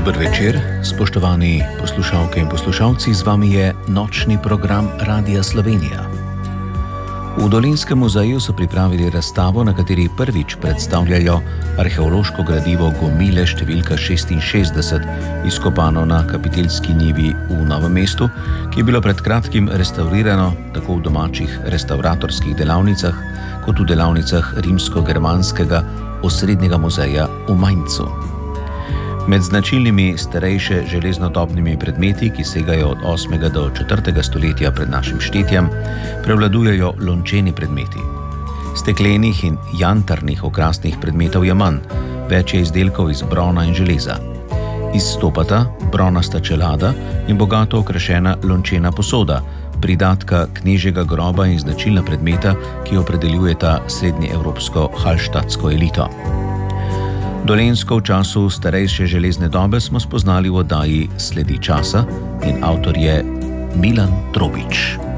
Dober večer, spoštovani poslušalke in poslušalci, z vami je nočni program Radia Slovenija. V Dolenjskem muzeju so pripravili razstavo, na kateri prvič predstavljajo arheološko gradivo Gomile številka 66, izkopano na Kapiteljski njivi v Novem mestu, ki je bilo pred kratkim restaurirano tako v domačih restauratorskih delavnicah kot v delavnicah rimsko-germanskega osrednjega muzeja v Mainzu. Med značilnimi starejše železnodobnimi predmeti, ki segajo od 8. do 4. stoletja pred našim štetjem, prevladujejo lončeni predmeti. Steklenih in jantarnih okrasnih predmetov je manj, več je izdelkov iz brona in železa. Izstopata bronasta čelada in bogato okrašena lončena posoda, pridatka knežjega groba in značilna predmeta, ki opredeljujeta srednjeevropsko halštatsko elito. Dolenjsko v času starejše železne dobe smo spoznali v oddaji Sledi časa in avtor je Milan Trobič.